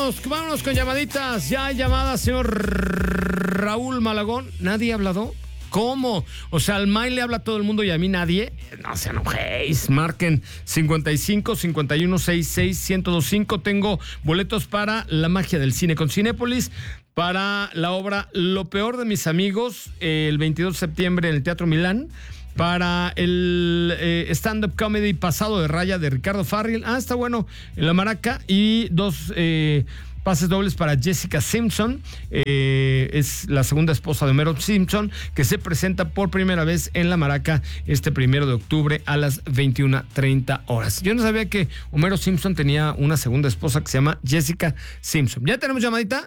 vámonos con llamaditas. Ya hay llamadas, señor Raúl Malagón. ¿Nadie ha hablado? ¿Cómo? O sea, al May le habla a todo el mundo y a mí nadie. No se enojéis. Marquen 55 51 66 1025. Tengo boletos para La Magia del Cine con Cinépolis, para la obra Lo Peor de Mis Amigos, el 22 de septiembre en el Teatro Milán, para el stand-up comedy Pasado de Raya de Ricardo Farril. Está bueno, en La Maraca. Y 2 pases dobles para Jessica Simpson, es la segunda esposa de Homero Simpson, que se presenta por primera vez en La Maraca este 1 de octubre a las 21:30 horas. Yo no sabía que Homero Simpson tenía una segunda esposa que se llama Jessica Simpson. ¿Ya tenemos llamadita?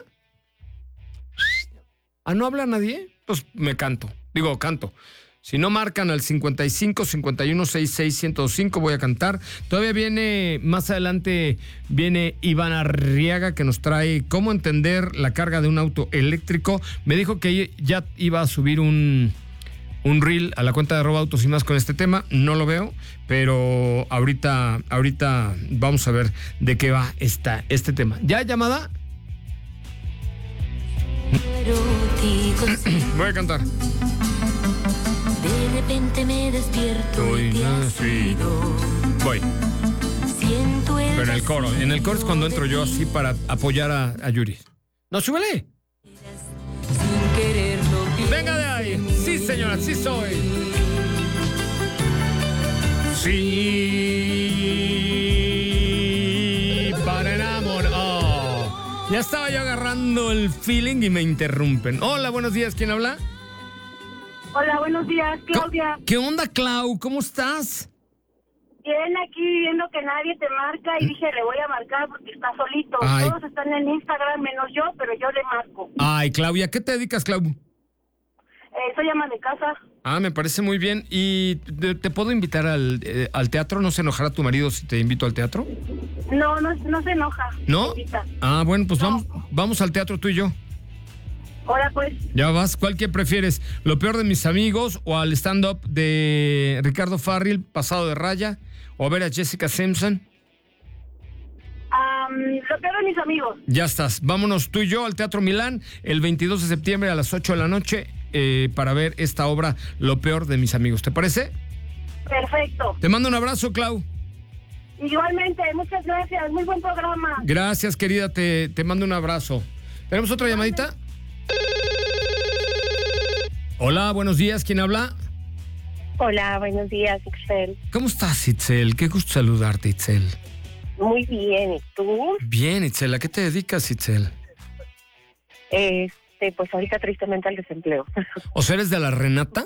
¿No habla nadie? Pues me canto. Si no marcan al 55 51 66 1025, voy a cantar. Todavía viene, más adelante, viene Iván Arriaga, que nos trae cómo entender la carga de un auto eléctrico. Me dijo que ya iba a subir un reel a la cuenta de @autos y más con este tema. No lo veo, pero ahorita vamos a ver de qué va este tema. ¿Ya hay llamada? Voy a cantar. De repente me despierto y te has ido. Voy. Siento el Pero en el coro es cuando entro yo así para apoyar a Yuri. ¡No, súbele! sin quererlo. ¡Venga de ahí! ¡Sí, señora! ¡Sí soy! Sí, para enamorar. Ya estaba yo agarrando el feeling y me interrumpen. Hola, buenos días. ¿Quién habla? Hola, buenos días, Claudia. ¿Qué onda, Clau? ¿Cómo estás? Bien, aquí viendo que nadie te marca y dije, le voy a marcar porque está solito. Ay. Todos están en Instagram menos yo, pero yo le marco. Ay, Claudia, ¿qué te dedicas, Clau? Soy ama de casa. Me parece muy bien. ¿Y te puedo invitar al teatro? ¿No se enojará tu marido si te invito al teatro? No se enoja. ¿No? Bueno, pues No. vamos al teatro tú y yo. Ahora pues, Ya vas, ¿cuál que prefieres? ¿Lo Peor de Mis Amigos o al stand-up de Ricardo Farril, Pasado de Raya? ¿O a ver a Jessica Simpson? Lo Peor de Mis Amigos. Ya estás, vámonos tú y yo al Teatro Milán el 22 de septiembre a las 8 de la noche para ver esta obra Lo Peor de Mis Amigos. ¿Te parece? Perfecto. Te mando un abrazo, Clau. Igualmente, muchas gracias. Muy buen programa. Gracias, querida, te mando un abrazo. ¿Tenemos otra llamadita? Hola, buenos días, ¿quién habla? Hola, buenos días, Itzel. ¿Cómo estás, Itzel? Qué gusto saludarte, Itzel. Muy bien, ¿y tú? Bien, Itzel, ¿a qué te dedicas, Itzel? Pues ahorita tristemente al desempleo. ¿O sea, eres de la Renata?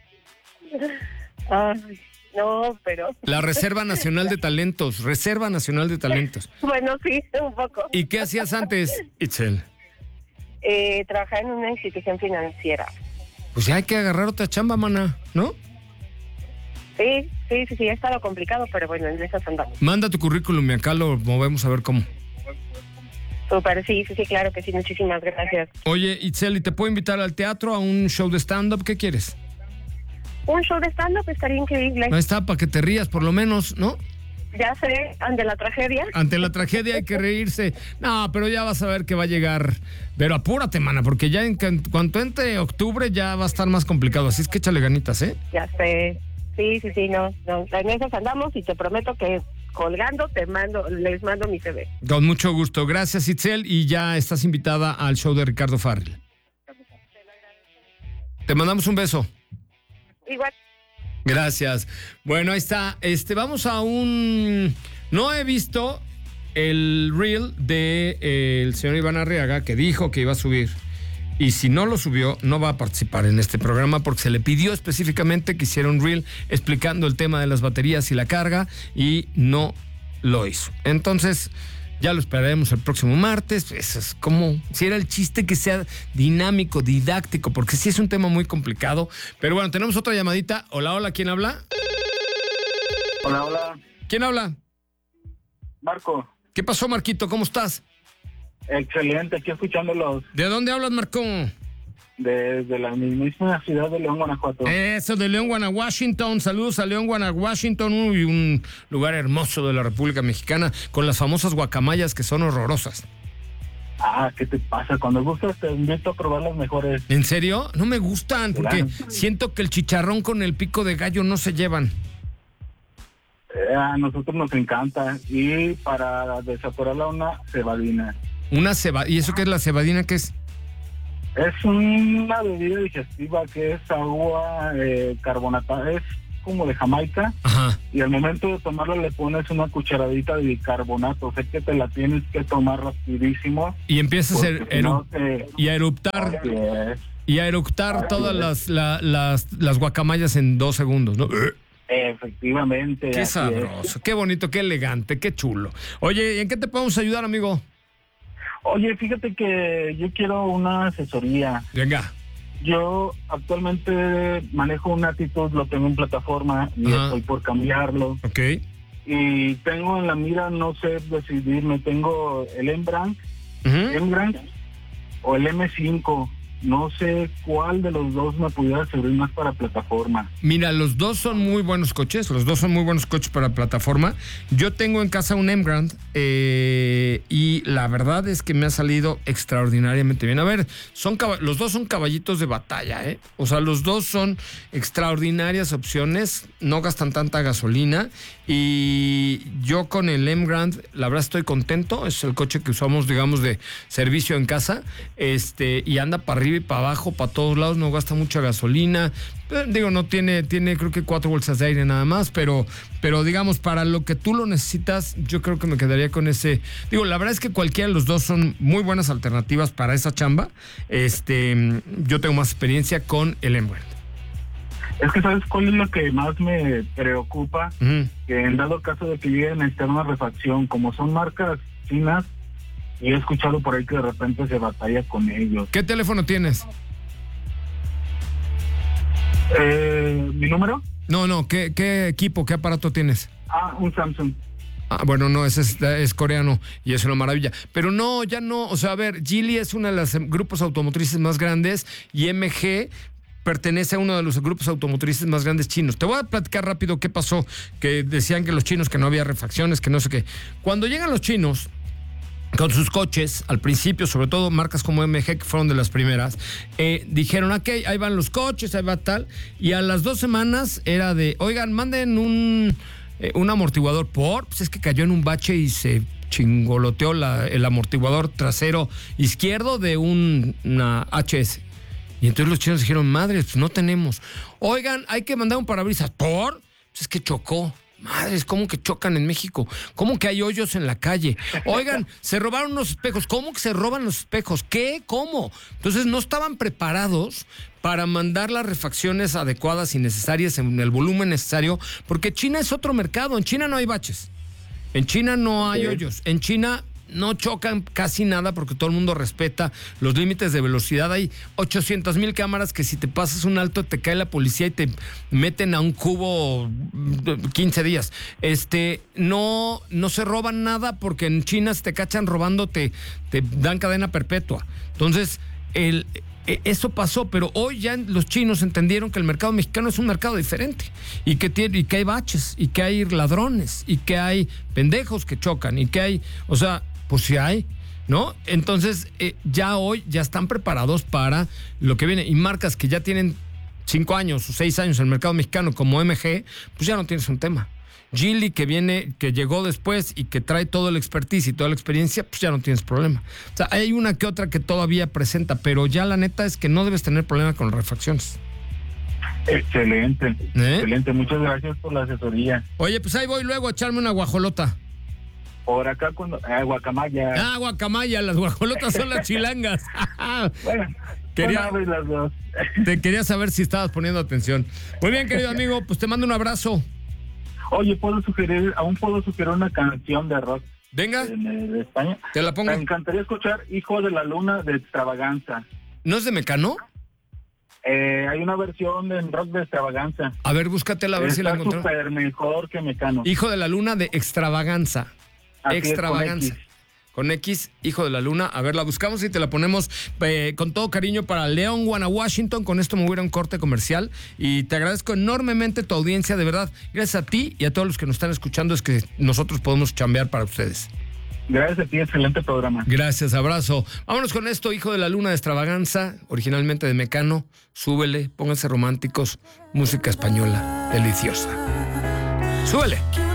Ay, no, pero... La Reserva Nacional de Talentos, Bueno, sí, un poco. ¿Y qué hacías antes, Itzel? Trabajaba en una institución financiera. Pues ya hay que agarrar otra chamba, mana, ¿no? Sí, ha estado complicado, pero bueno, en esas andamos. Manda tu currículum y acá lo movemos a ver cómo. Súper, sí, claro que sí, muchísimas gracias. Oye, Itzel, ¿y te puedo invitar al teatro a un show de stand-up? ¿Qué quieres? Un show de stand-up estaría increíble. Ahí está, para que te rías por lo menos, ¿no? Ya sé, ante la tragedia. Ante la tragedia hay que reírse. No, pero ya vas a ver que va a llegar. Pero apúrate, mana, porque ya en cuanto entre octubre ya va a estar más complicado. Así es que échale ganitas, ¿eh? Ya sé. Sí, no. En esas andamos y te prometo que colgando les mando mi CV. Con mucho gusto. Gracias, Itzel, y ya estás invitada al show de Ricardo Farril. Te mandamos un beso. Igual. Gracias. Bueno, ahí está. Vamos a no he visto el reel de el señor Iván Arriaga, que dijo que iba a subir. Y si no lo subió, no va a participar en este programa porque se le pidió específicamente que hiciera un reel explicando el tema de las baterías y la carga y no lo hizo. Entonces, ya lo esperaremos el próximo martes. Eso es como si era el chiste que sea dinámico, didáctico, porque sí es un tema muy complicado. Pero bueno, tenemos otra llamadita. Hola, ¿quién habla? Hola. ¿Quién habla? Marco. ¿Qué pasó, Marquito? ¿Cómo estás? Excelente, aquí escuchándolos ¿De dónde hablas, Marco? desde la mismísima ciudad de León, Guanajuato. Eso, de León, Guanajuato. Saludos a León, Guanajuato, un lugar hermoso de la República Mexicana, con las famosas guacamayas que son horrorosas. Ah, ¿qué te pasa? Cuando gustas te invito a probar las mejores. ¿En serio? No me gustan, porque siento que el chicharrón con el pico de gallo no se llevan. A nosotros nos encanta. Y para desatorarla una cebadina. ¿Y eso qué es la cebadina? ¿Qué es? Es una bebida digestiva que es agua carbonatada, es como de Jamaica. Ajá. Y al momento de tomarla le pones una cucharadita de bicarbonato. Sé que te la tienes que tomar rapidísimo. Y empiezas a eruptar. Así es. Y a eructar todas las guacamayas en 2 segundos, ¿no? Efectivamente. Qué sabroso, qué bonito, qué elegante, qué chulo. Oye, ¿en qué te podemos ayudar, amigo? Oye, fíjate que yo quiero una asesoría. Venga. Yo actualmente manejo un Attitude, lo tengo en plataforma y estoy por cambiarlo. Ok. Y tengo en la mira, no sé decidirme, tengo el M-Brand o el M5. No sé cuál de los dos me pudiera servir más para plataforma. Mira, los dos son muy buenos coches, para plataforma. Yo tengo en casa un M-Grand y la verdad es que me ha salido extraordinariamente bien. A ver, los dos son caballitos de batalla, ¿eh? O sea, los dos son extraordinarias opciones, no gastan tanta gasolina y yo con el M-Grand, la verdad estoy contento. Es el coche que usamos, digamos, de servicio en casa, y anda para arriba y para abajo, para todos lados, no gasta mucha gasolina. Digo, no tiene creo que 4 bolsas de aire nada más, pero digamos, para lo que tú lo necesitas, yo creo que me quedaría con ese. Digo, la verdad es que cualquiera de los dos son muy buenas alternativas para esa chamba. Yo tengo más experiencia con el M-Brand. Es que ¿sabes cuál es lo que más me preocupa? Que en dado caso de que lleguen a necesitar una refacción, como son marcas chinas, y he escuchado por ahí que de repente se batalla con ellos. ¿Qué teléfono tienes? ¿Mi número? No, ¿qué equipo, qué aparato tienes? Un Samsung. Bueno, no, ese es coreano y es una maravilla. Pero no, ya no, o sea, a ver, Geely es uno de los grupos automotrices más grandes y MG pertenece a uno de los grupos automotrices más grandes chinos. Te voy a platicar rápido qué pasó, que decían que los chinos, que no había refacciones, que no sé qué. Cuando llegan los chinos con sus coches, al principio, sobre todo marcas como MG, que fueron de las primeras, dijeron, ok, ahí van los coches, ahí va tal, y a las 2 semanas era de, oigan, manden un amortiguador pues es que cayó en un bache y se chingoloteó el amortiguador trasero izquierdo de una HS. Y entonces los chinos dijeron, madre, pues no tenemos. Oigan, hay que mandar un parabrisas. Pues es que chocó. Madres, ¿cómo que chocan en México? ¿Cómo que hay hoyos en la calle? Oigan, se robaron los espejos. ¿Cómo que se roban los espejos? ¿Qué? ¿Cómo? Entonces no estaban preparados para mandar las refacciones adecuadas y necesarias en el volumen necesario, porque China es otro mercado. En China no hay baches. En China no hay hoyos. En China no chocan casi nada porque todo el mundo respeta los límites de velocidad. Hay 800,000 cámaras que si te pasas un alto te cae la policía y te meten a un cubo 15 días. No se roban nada porque en China si te cachan robando te dan cadena perpetua. Entonces, eso pasó, pero hoy ya los chinos entendieron que el mercado mexicano es un mercado diferente y que hay baches y que hay ladrones y que hay pendejos que chocan y que hay, o sea, pues sí hay, ¿no? Entonces, ya hoy ya están preparados para lo que viene. Y marcas que ya tienen 5 años o 6 años en el mercado mexicano como MG, pues ya no tienes un tema. Geely, que llegó después y que trae todo el expertise y toda la experiencia, pues ya no tienes problema. O sea, hay una que otra que todavía presenta, pero ya la neta es que no debes tener problema con las refacciones. Excelente, excelente. Muchas gracias por la asesoría. Oye, pues ahí voy luego a echarme una guajolota. Por acá guacamaya. Guacamaya, las guajolotas son las chilangas. Bueno, las dos. Te quería saber si estabas poniendo atención. Muy bien, querido amigo, pues te mando un abrazo. Oye, aún puedo sugerir una canción de rock. Venga. De España. Te la pongo. Me encantaría escuchar Hijo de la Luna de Extravaganza. ¿No es de Mecano? Hay una versión en rock de Extravaganza. A ver, búscatela a ver si la encontró. Está súper mejor que Mecano. Hijo de la Luna de Extravaganza. Así Extravaganza. Con X, Hijo de la Luna. A ver, la buscamos y te la ponemos con todo cariño para León, Washington. Con esto me voy a ir a un corte comercial y te agradezco enormemente tu audiencia, de verdad. Gracias a ti y a todos los que nos están escuchando es que nosotros podemos chambear para ustedes. Gracias a ti, excelente programa. Gracias, abrazo. Vámonos con esto, Hijo de la Luna de Extravaganza, originalmente de Mecano. Súbele, pónganse románticos, música española, deliciosa. Súbele.